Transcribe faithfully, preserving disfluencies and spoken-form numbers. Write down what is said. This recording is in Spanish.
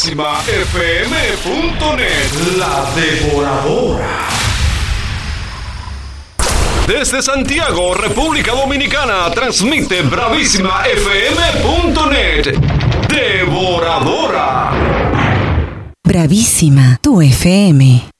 F M punto net, la devoradora. Desde Santiago, República Dominicana, transmite Bravísima F M punto net, devoradora. Bravísima, tu F M.